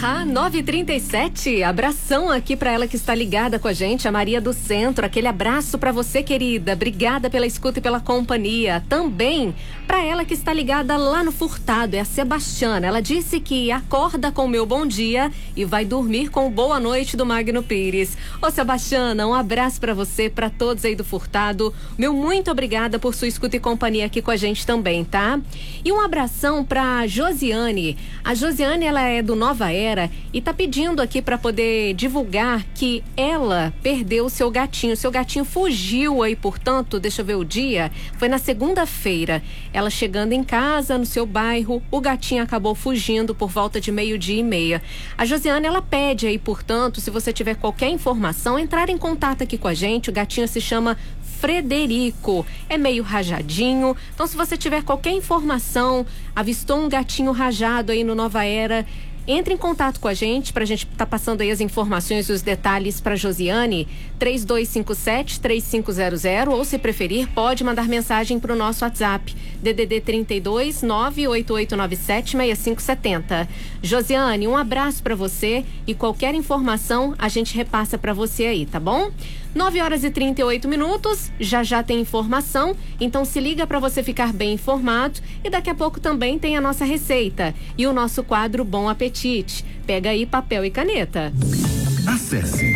9h37, abração aqui para ela que está ligada com a gente, a Maria do Centro. Aquele abraço para você, querida. Obrigada pela escuta e pela companhia. Também para ela que está ligada lá no Furtado, é a Sebastiana. Ela disse que acorda com o meu bom dia e vai dormir com o boa noite do Magno Pires. Ô Sebastiana, um abraço para você, para todos aí do Furtado. Meu muito obrigada por sua escuta e companhia aqui com a gente também, tá? E um abração para Josiane. A Josiane, ela é do Nova Era e tá pedindo aqui para poder divulgar que ela perdeu o seu gatinho. Seu gatinho fugiu aí, portanto, deixa eu ver o dia, foi na segunda-feira. Ela chegando em casa, no seu bairro, o gatinho acabou fugindo por volta de 12:30. A Josiane, ela pede aí, portanto, se você tiver qualquer informação, entrar em contato aqui com a gente. O gatinho se chama Frederico, é meio rajadinho, então se você tiver qualquer informação, avistou um gatinho rajado aí no Nova Era, entre em contato com a gente, pra gente tá passando aí as informações e os detalhes pra Josiane, 3257-3500, ou se preferir, pode mandar mensagem pro nosso WhatsApp, DDD 32 98897 6570. Josiane, um abraço pra você e qualquer informação a gente repassa pra você aí, tá bom? 9h38, já tem informação, então se liga para você ficar bem informado e daqui a pouco também tem a nossa receita e o nosso quadro Bom Apetite. Pega aí papel e caneta. Acesse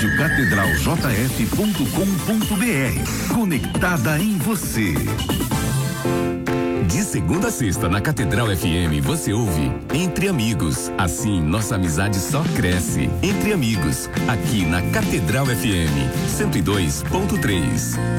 radiocatedraljf.com.br. Conectada em você. De segunda a sexta, na Catedral FM, você ouve Entre Amigos. Assim, nossa amizade só cresce. Entre Amigos, aqui na Catedral FM 102.3.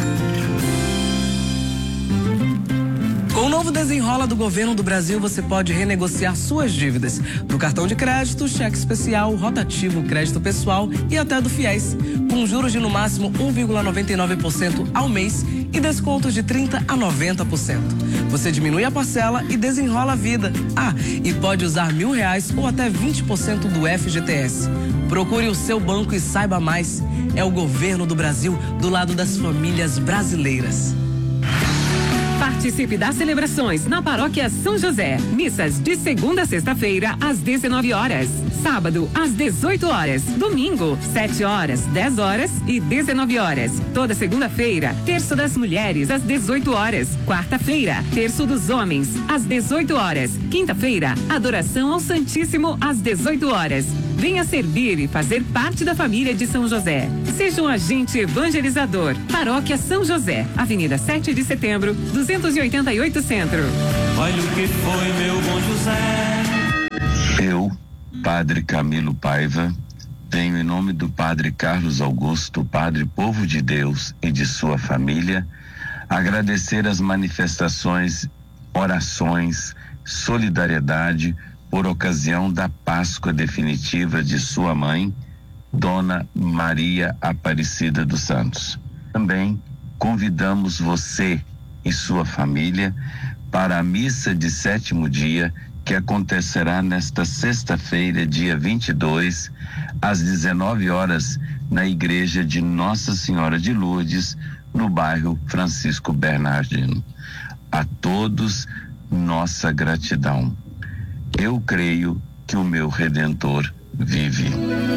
Com o novo Desenrola do Governo do Brasil, você pode renegociar suas dívidas do cartão de crédito, cheque especial, rotativo, crédito pessoal e até do FIES, com juros de no máximo 1,99% ao mês e descontos de 30% a 90%. Você diminui a parcela e desenrola a vida. E pode usar R$1.000 ou até 20% do FGTS. Procure o seu banco e saiba mais. É o Governo do Brasil do lado das famílias brasileiras. Participe das celebrações na Paróquia São José. Missas de segunda a sexta-feira às 19 horas. Sábado às 18 horas. Domingo, 7 horas, 10 horas e 19 horas. Toda segunda-feira, terço das mulheres às 18 horas. Quarta-feira, terço dos homens às 18 horas. Quinta-feira, adoração ao Santíssimo às 18 horas. Venha servir e fazer parte da família de São José. Seja um agente evangelizador. Paróquia São José, Avenida 7 de Setembro, 288 Centro. Olha o que foi, meu bom José. Eu, Padre Camilo Paiva, venho em nome do Padre Carlos Augusto, Padre Povo de Deus e de sua família, agradecer as manifestações, orações, solidariedade por ocasião da Páscoa definitiva de sua mãe, Dona Maria Aparecida dos Santos. Também convidamos você e sua família para a missa de 7º dia, que acontecerá nesta sexta-feira, dia 22, às 19 horas, na igreja de Nossa Senhora de Lourdes, no bairro Francisco Bernardino. A todos, nossa gratidão. Eu creio que o meu Redentor vive.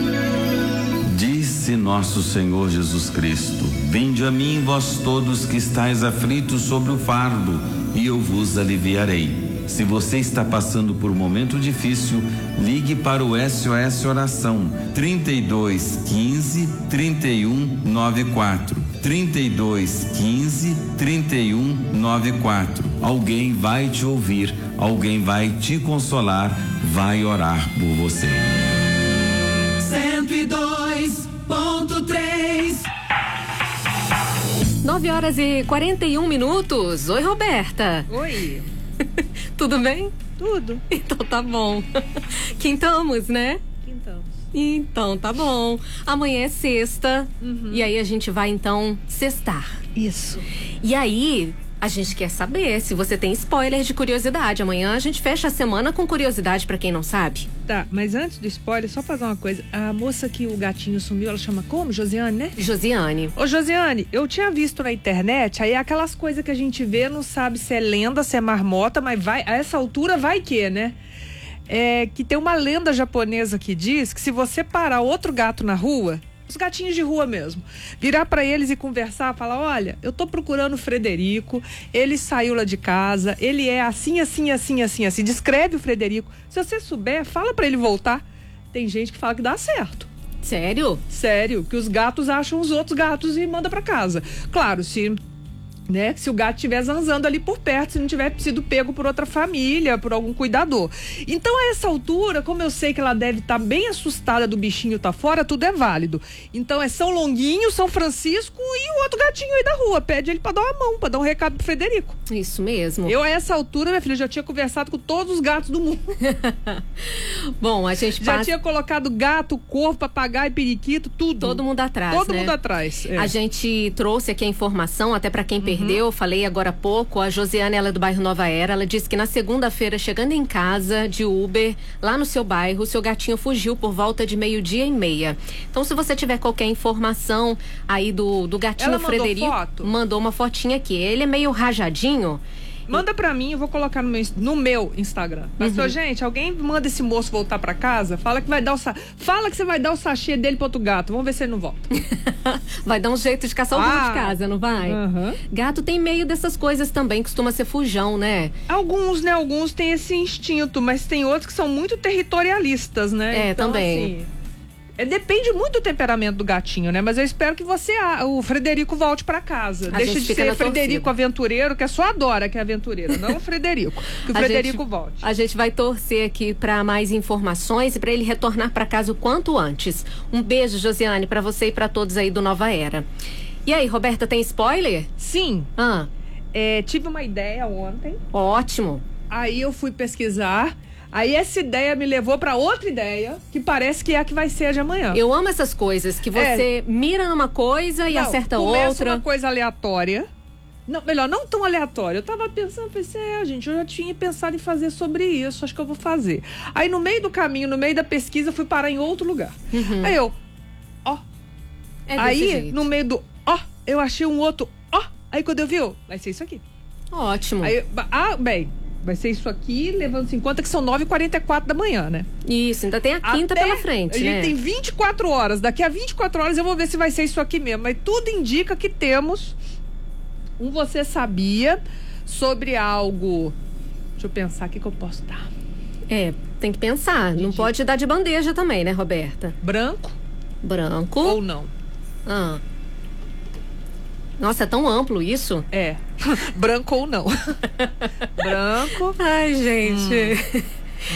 Disse nosso Senhor Jesus Cristo: vinde a mim, vós todos que estáis aflitos sobre o fardo, e eu vos aliviarei. Se você está passando por um momento difícil, ligue para o SOS Oração 32 15 31 94. 32 15 31 94. Alguém vai te ouvir, alguém vai te consolar, vai orar por você. 102.3. 9h41. Oi, Roberta. Oi. Tudo bem? Tudo. Então tá bom. Quintamos, né? Quintamos. Então tá bom. Amanhã é sexta. E aí a gente vai então sextar. Isso. E aí a gente quer saber se você tem spoiler de curiosidade. Amanhã a gente fecha a semana com curiosidade pra quem não sabe. Tá, mas antes do spoiler, só fazer uma coisa. A moça que o gatinho sumiu, ela chama como? Josiane, né? Josiane. Ô, Josiane, eu tinha visto na internet, aí aquelas coisas que a gente vê, não sabe se é lenda, se é marmota, mas vai, a essa altura vai que, né? que tem uma lenda japonesa que diz que se você parar outro gato na rua, os gatinhos de rua mesmo, virar para eles e conversar, falar, olha, eu tô procurando o Frederico, ele saiu lá de casa, ele é assim, descreve o Frederico. Se você souber, fala para ele voltar. Tem gente que fala que dá certo. Sério? Sério, que os gatos acham os outros gatos e manda para casa. Claro, se o gato estiver zanzando ali por perto, se não tiver sido pego por outra família, por algum cuidador. Então, a essa altura, como eu sei que ela deve estar bem assustada do bichinho tá fora, tudo é válido. Então, é São Longuinho, São Francisco e o outro gatinho aí da rua. Pede ele pra dar uma mão, pra dar um recado pro Frederico. Isso mesmo. Eu, a essa altura, minha filha, já tinha conversado com todos os gatos do mundo. Bom, a gente já tinha colocado gato, corvo, papagaio, periquito, tudo. Todo mundo atrás, Todo mundo atrás. A gente trouxe aqui a informação, até pra quem perdeu, falei agora há pouco, a Josiane, ela é do bairro Nova Era, ela disse que na segunda-feira, chegando em casa de Uber, lá no seu bairro, o seu gatinho fugiu por volta de 12:30. Então, se você tiver qualquer informação aí do gatinho ela Frederico, mandou uma fotinha aqui. Ele é meio rajadinho. Manda pra mim, eu vou colocar no meu Instagram. Pastor, gente, alguém manda esse moço voltar pra casa, fala que você vai dar o sachê dele pro outro gato. Vamos ver se ele não volta. Vai dar um jeito de caçar o burro de casa, não vai? Gato tem meio dessas coisas também, costuma ser fujão, né? Alguns têm esse instinto, mas tem outros que são muito territorialistas, né? Então, também. Assim, depende muito do temperamento do gatinho, né? Mas eu espero que o Frederico volte pra casa. Deixa de ser Frederico aventureiro, que a só adora que é aventureiro, não o Frederico. Que o Frederico volte. A gente vai torcer aqui pra mais informações e pra ele retornar pra casa o quanto antes. Um beijo, Josiane, pra você e pra todos aí do Nova Era. E aí, Roberta, tem spoiler? Sim. Tive uma ideia ontem. Ótimo. Aí eu fui pesquisar. Aí essa ideia me levou pra outra ideia, que parece que é a que vai ser a de amanhã. Eu amo essas coisas, que você mira numa coisa e acerta outra. Começa uma coisa aleatória. Não, melhor, não tão aleatória. Eu tava pensando, gente, eu já tinha pensado em fazer sobre isso, acho que eu vou fazer. Aí no meio do caminho, no meio da pesquisa, fui parar em outro lugar. Aí eu, aí no meio do eu achei um outro, aí quando eu vi, vai ser isso aqui. Ótimo. Aí, vai ser isso aqui, levando-se em conta que são 9h44 da manhã, né? Isso, ainda tem a quinta pela frente, né? A gente tem 24 horas. Daqui a 24 horas eu vou ver se vai ser isso aqui mesmo. Mas tudo indica que temos Você Sabia sobre algo... Deixa eu pensar o que eu posso dar. Tem que pensar. Não pode dar de bandeja também, né, Roberta? Branco. Ou não. Nossa, é tão amplo isso? Branco ou não. Branco. Ai, gente.